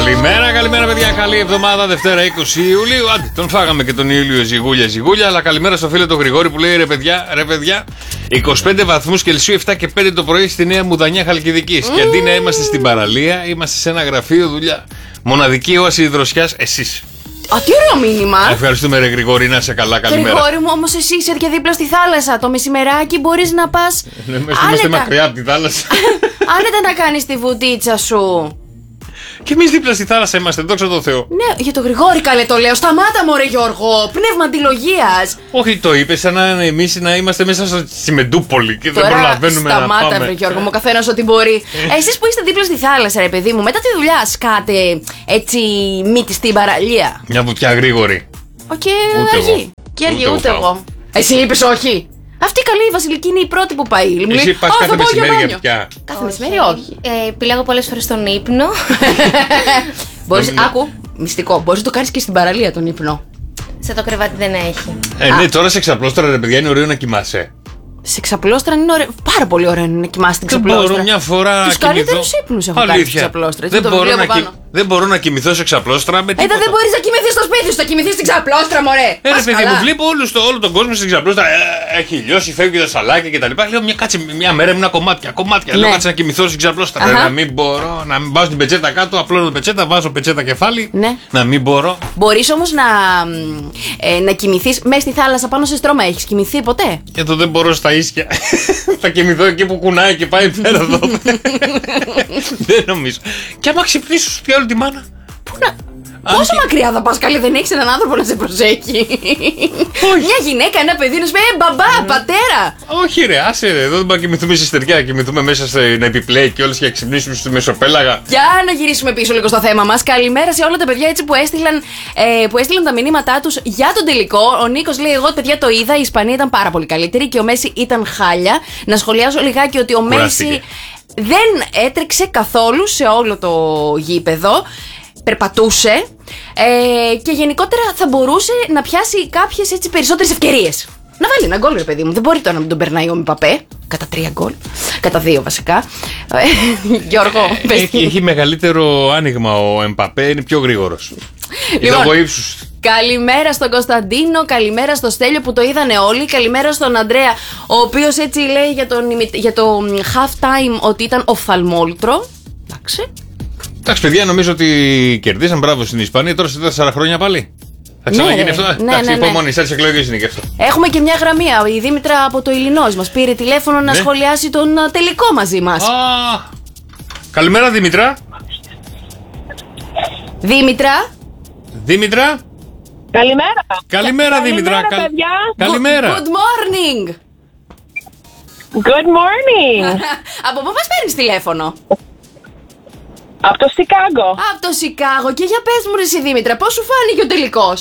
Καλημέρα, παιδιά. Καλή εβδομάδα, Δευτέρα 20 Ιουλίου. Άντε, τον φάγαμε και τον Ιούλιο ζυγούλια. Αλλά καλημέρα στο φίλο τον Γρηγόρη που λέει ρε παιδιά, 25 βαθμούς Κελσίου, 7 και 5 το πρωί στη Νέα Μουδανιά Χαλκιδικής. Και αντί να είμαστε στην παραλία, είμαστε σε ένα γραφείο δουλειά. Μοναδική όαση δροσιάς, εσείς. Α, τι ωραίο μήνυμα! Ευχαριστούμε, ρε Γρηγόρη, να είσαι καλά. Καλημέρα. Γρηγόρη μου, όμως εσύ είσαι και δίπλα στη θάλασσα. Το μεσημεράκι μπορείς να πας. Ναι, είμαστε μακριά από τη θάλασσα. Άνετα να κάνεις τη βουτίτσα σου. Και εμείς δίπλα στη θάλασσα είμαστε, δόξα τω Θεώ. Ναι, για τον Γρηγόρη καλέ το λέω. Σταμάτα, μωρέ Γιώργο. Πνεύμα αντιλογίας. Όχι, το είπες σαν να εμείς να είμαστε μέσα στη Μεντούπολη και τώρα δεν προλαβαίνουμε να πάμε. Σταμάτα, βρε Γιώργο μου, καθένας ό,τι μπορεί. Εσείς που είστε δίπλα στη θάλασσα, ρε παιδί μου, μετά τη δουλειά σκάτε έτσι μύτη στην παραλία. Μια βουτιά γρήγορη. Και αργή. Και αργή, ούτε εγώ. Εσύ είπες όχι. Αυτή η καλή η Βασιλική είναι η πρώτη που πάει. Εσύ πας κάθε μεσημέρι για πια? Κάθε μεσημέρι όχι. Επιλέγω πολλές φορές τον ύπνο. Άκου, μυστικό. Μπορείς να το κάνεις και στην παραλία τον ύπνο. Σε το κρεβάτι δεν έχει. Ναι, τώρα σε ξαπλώστρα, ρε παιδιά, είναι ωραίο να κοιμάσαι. Σε ξαπλώστρα είναι ωραίο. Πάρα πολύ ωραίο να κοιμάσαι στην ξαπλώστρα. Δεν μπορώ μια φορά. Τους καλύτερους ύπνους έχω κάνει στην ξαπλώστρα. Δεν μπορώ να κοιμηθώ σε ξαπλώστρα με τίποτα. Δεν μπορείς να κοιμηθείς στο σπίτι σου, θα κοιμηθείς στην ξαπλώστρα, μωρέ. Ρε παιδί μου, βλέπω όλο τον κόσμο στην ξαπλώστρα. Έχει λιώσει, φεύγει τα σαλάκια κτλ. Λέω μια μέρα ήμουν κομμάτια. Λέω κάτσε να κοιμηθώ στην ξαπλώστρα. Να μην μπορώ, να μην πάω στην πετσέτα κάτω, απλώνω πετσέτα, βάζω πετσέτα κεφάλι. Να μην μπορώ. Μπορείς όμως να κοιμηθείς μέσα στη θάλασσα πάνω σε στρώμα. Έχεις κοιμηθεί ποτέ? Εδώ δεν μπορώ στα ίσια. Θα κοιμηθώ εκεί που κουνάει και πάει πέρα εδώ. Δεν νομίζω. Και άμα ξυπνήσω σου πει όλη τη μάνα. Πού να. Πόσο μακριά θα πας, καλή, δεν έχεις έναν άνθρωπο να σε προσέχει? Μια γυναίκα, ένα παιδί να σου πει μπαμπά, πατέρα. Όχι ρε, άσε ρε, εδώ δεν πάμε να κοιμηθούμε σε στεριά, κοιμηθούμε μέσα σε ένα επιπλέει και όλες και να ξυπνήσουμε στη μεσοπέλαγα. Για να γυρίσουμε πίσω λίγο στο θέμα μας. Καλημέρα σε όλα τα παιδιά έτσι που έστειλαν τα μηνύματά τους για τον τελικό. Ο Νίκος λέει: εγώ παιδιά το είδα, η Ισπανία ήταν πάρα πολύ καλύτερη και ο Μέση ήταν χάλια. Να σχολιάσω λιγάκι ότι ο Μέση δεν έτρεξε καθόλου σε όλο το γήπεδο. Περπατούσε και γενικότερα θα μπορούσε να πιάσει κάποιες έτσι περισσότερες ευκαιρίες. Να βάλει ένα γκολ, ρε παιδί μου. Δεν μπορεί τώρα να μην τον περνάει ο Μπαπέ. Κατά 3 γκολ. Κατά 2 βασικά. Γιώργο, έχει μεγαλύτερο άνοιγμα ο Εμπαπέ, είναι πιο γρήγορος. Λοιπόν, καλημέρα στον Κωνσταντίνο, καλημέρα στο Στέλιο που το είδανε όλοι. Καλημέρα στον Αντρέα, ο οποίος έτσι λέει για το half time ότι ήταν οφθαλμόλτρο. Εντάξει. Εντάξει, παιδιά, νομίζω ότι κερδίσαν. Μπράβο στην Ισπανία. Τώρα σε 4 χρόνια πάλι. Θα ξαναγίνει αυτό. Εντάξει, υπομονή, σαν τις εκλογές είναι και αυτό. Έχουμε και μια γραμμή. Η Δήμητρα από το Ιλινόης μας πήρε τηλέφωνο να σχολιάσει τον τελικό μαζί μας. Καλημέρα, Δήμητρα. Δήμητρα. Καλημέρα, Δήμητρα. Καλημέρα. Good morning. Good morning. Από πού μας παίρνεις τηλέφωνο? Από το Σικάγο. Από το Σικάγο. Και για πες μου ρε εσύ Δήμητρα, πώς σου φάνηκε ο τελικός?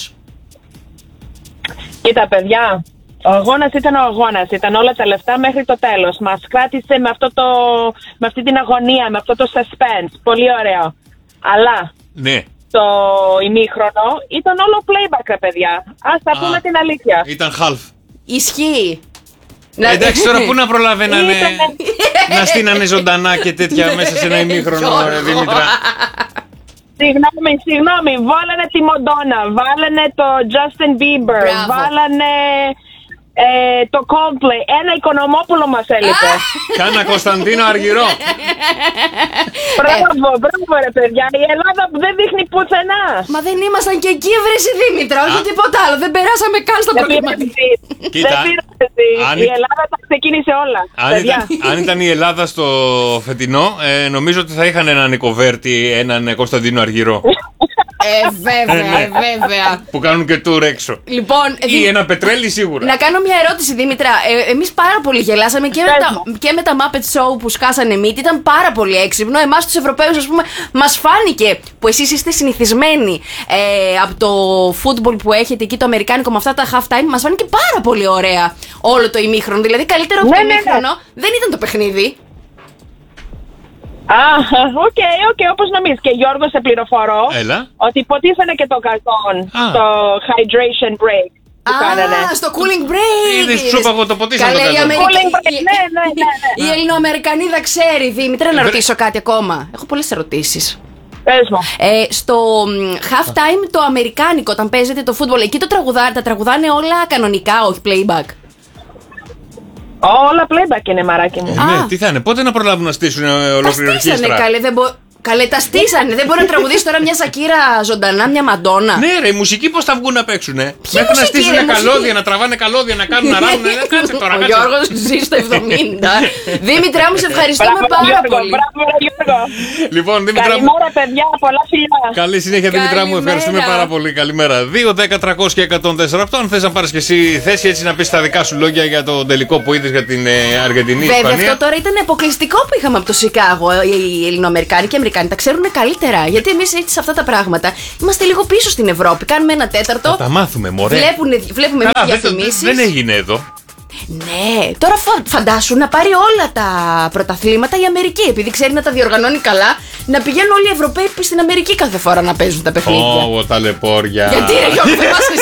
Κοίτα παιδιά, ο αγώνας ήταν ο αγώνας. Ήταν όλα τα λεφτά μέχρι το τέλος. Μας κράτησε με αυτή την αγωνία, με αυτό το suspense. Πολύ ωραίο. Αλλά το ημίχρονο ήταν όλο playback ρε παιδιά. Ας τα πούμε την αλήθεια. Ήταν half. Ισχύει. Εντάξει, τώρα πού να προλαβαίνανε να στείνανε ζωντανά και τέτοια μέσα σε ένα ημίχρονο, Δήμητρα. Συγγνώμη, βάλανε τη Μοντόνα, βάλανε το Justin Bieber, βάλανε το Coldplay. Ένα Οικονομόπουλο μας έλειπε. Κάνα Κωνσταντίνο Αργυρό. Μπράβο ρε παιδιά, η Ελλάδα που δεν δείχνει πουθενά. Μα δεν ήμασταν και εκεί βρέσει Δήμητρα, όχι τίποτα άλλο. Δεν περάσαμε καν στο προγραμματικό. Δεν πήρατε, η Ελλάδα τα ξεκίνησε όλα. Αν ήταν η Ελλάδα στο φετινό, νομίζω ότι θα είχαν έναν Νικοβέρτη, έναν Κωνσταντίνο Αργυρό. Βέβαια. Που κάνουν και tour έξω. Λοιπόν, ή ένα Πετρέλι σίγουρα. Να κάνω μια ερώτηση, Δήμητρα. Εμείς πάρα πολύ γελάσαμε και με τα Muppet Show που σκάσανε μύτη. Ήταν πάρα πολύ έξυπνο. Εμάς τους Ευρωπαίους, ας πούμε, μας φάνηκε που εσείς είστε συνηθισμένοι από το football που έχετε εκεί, το αμερικάνικο με αυτά τα half time. Μας φάνηκε πάρα πολύ ωραία όλο το ημίχρονο. Δηλαδή, καλύτερο από το ημίχρονο δεν ήταν το παιχνίδι. Οκ, όπως νομίζεις. Και Γιώργο, σε πληροφορώ ότι υποτίθανε και το καρτόν το hydration break που κάνανε. Στο cooling break. Είδες, σου είπα εγώ, το ποτίσανε το καρτόν. Η Ελληνοαμερικανίδα ξέρει, Δήμητρα, να ρωτήσω κάτι ακόμα. Έχω πολλές ερωτήσεις. Πες μου. Στο half time το αμερικάνικο, όταν παίζεται το φούτμπολ, εκεί τα τραγουδάνε όλα κανονικά, όχι playback. Όλα playback είναι, μαράκι μου. Ναι, τι θα είναι, πότε να προλάβουν να στήσουν ολόκληρη ορχήστρα. Καλέ, τα στήσανε. Δεν μπορεί να τραγουδήσει τώρα μια Σακύρα ζωντανά, μια Μαντόνα. Ναι, ρε, οι μουσικοί πώς θα βγουν να παίξουνε. Μέχρι να στήσουν καλώδια, να τραβάνε καλώδια, να κάνουν να ράβουν. Κάτσε τώρα. Ο Γιώργος ζει στο 70. Δήμητρά μου, σε ευχαριστούμε πάρα πολύ. Λοιπόν, Δήμητρά μου. Καλημέρα, παιδιά, πολλά φιλιά. Καλή συνέχεια, Δήμητρά μου, ευχαριστούμε πάρα πολύ. Καλημέρα. 2-10-300-1048. Αν θες να πάρεις και εσύ θέση, έτσι να πεις τα δικά σου λόγια για το τελικό που είδες για την Αργεντινή. Βέβαια, αυτό τώρα ήταν αποκλειστικό που είχαμε από το Σικάγο. Οι Ελληνοαμερικάνοι και οι Αμερικάνοι τα ξέρουν καλύτερα. Γιατί εμείς έτσι σε αυτά τα πράγματα είμαστε λίγο πίσω στην Ευρώπη. Κάνουμε ένα τέταρτο. Θα τα μάθουμε, μωρέ. Βλέπουμε διαφημίσεις. Δεν έγινε εδώ. Ναι, τώρα φαντάσου να πάρει όλα τα πρωταθλήματα η Αμερική. Επειδή ξέρει να τα διοργανώνει καλά, να πηγαίνουν όλοι οι Ευρωπαίοι στην Αμερική κάθε φορά να παίζουν τα παιχνίδια. Ω, ταλαιπώρια. Γιατί ρε Γιώργο, δεν μας